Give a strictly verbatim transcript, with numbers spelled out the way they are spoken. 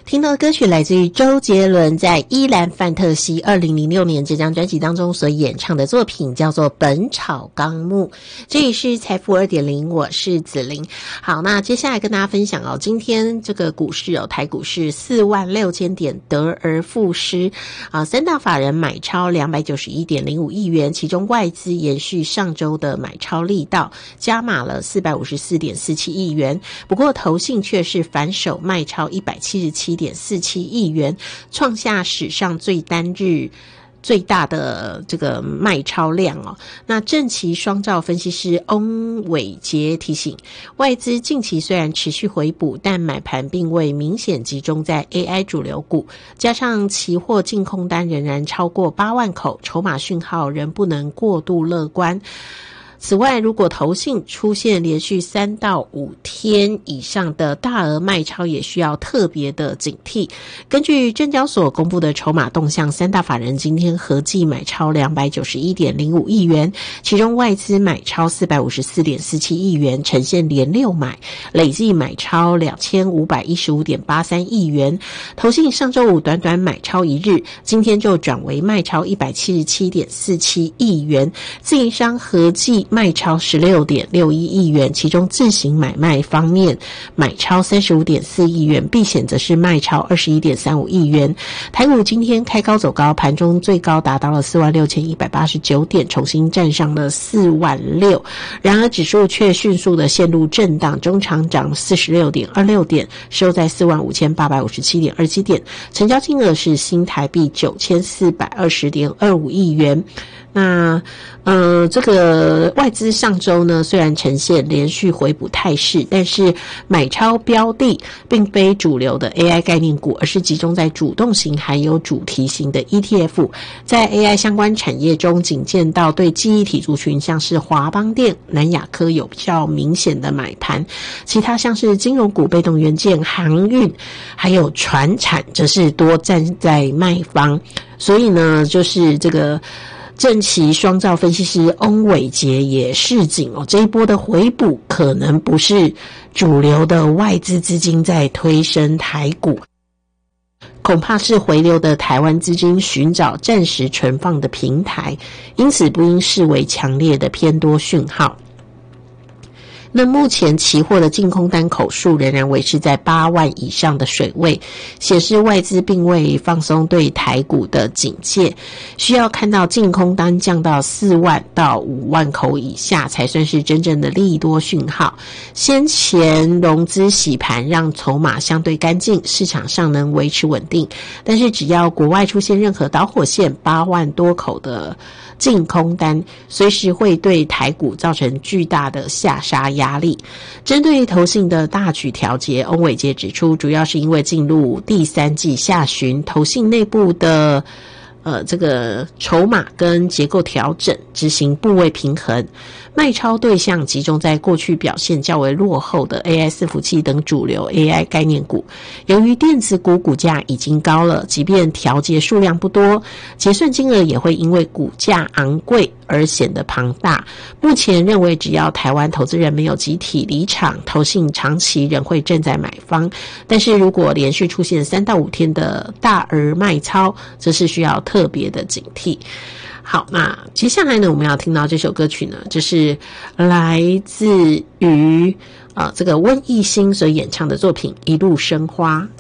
听到的歌曲来自于周杰伦在《依兰范特西》二零零六年这张专辑当中所演唱的作品，叫做《本草纲目》。这里是财富 二点零， 我是子琳。好，那接下来跟大家分享哦，今天这个股市哦，台股市四万六千点得而复失啊，三大法人买超两百九十一点零五亿元，其中外资延续上周的买超力道，加码了四百五十四点四七亿元。不过投信却是反手卖超一百七十七点四七亿元，创下史上最单日最大的这个卖超量哦。那正奇双兆分析师翁伟杰提醒，外资近期虽然持续回补，但买盘并未明显集中在 A I 主流股，加上期货净空单仍然超过八万口，筹码讯号仍不能过度乐观。此外，如果投信出现连续三到五天以上的大额卖超，也需要特别的警惕。根据证交所公布的筹码动向，三大法人今天合计买超两百九十一点零五亿元，其中外资买超四百五十四点四七亿元，呈现连六买，累计买超两千五百一十五点八三亿元。投信上周五短短买超一日，今天就转为卖超一百七十七点四七亿元，自营商合计卖超 十六点六一亿元，其中自行买卖方面买超 三十五点四亿元，避险则是卖超 二十一点三五亿元。台股今天开高走高，盘中最高达到了 四万六千一百八十九点，重新站上了四万六。然而指数却迅速的陷入震荡，中场涨 四十六点二六点，收在 四万五千八百五十七点二七点，成交金额是新台币九千四百二十点二五亿元。那呃，这个外资上周呢，虽然呈现连续回补态势，但是买超标的并非主流的 A I 概念股，而是集中在主动型还有主题型的 E T F。在 A I 相关产业中，仅见到对记忆体族群，像是华邦电、南亚科有比较明显的买盘，其他像是金融股、被动元件、航运还有传产，则是多站在卖方。所以呢，就是这个正奇双兆分析师翁伟杰也示警哦，这一波的回补可能不是主流的外资资金在推升台股，恐怕是回流的台湾资金寻找暂时存放的平台，因此不应视为强烈的偏多讯号。那目前期货的净空单口数仍然维持在八万以上的水位，显示外资并未放松对台股的警戒，需要看到净空单降到四万到五万口以下才算是真正的利多讯号。先前融资洗盘让筹码相对干净，市场上能维持稳定，但是只要国外出现任何导火线，八万多口的净空单随时会对台股造成巨大的下杀压力。针对投信的大举调节，翁伟杰指出，主要是因为进入第三季下旬，投信内部的呃这个筹码跟结构调整，执行部位平衡，卖超对象集中在过去表现较为落后的 A I 伺服器等主流 A I 概念股。由于电子股股价已经高了，即便调节数量不多，结算金额也会因为股价昂贵而显得庞大。目前认为，只要台湾投资人没有集体离场，投信长期仍会站在买方。但是如果连续出现三到五天的大额卖超，则是需要特别的警惕。好，那接下来呢，我们要听到这首歌曲呢，就是来自于呃这个温逸欣所演唱的作品《一路生花》。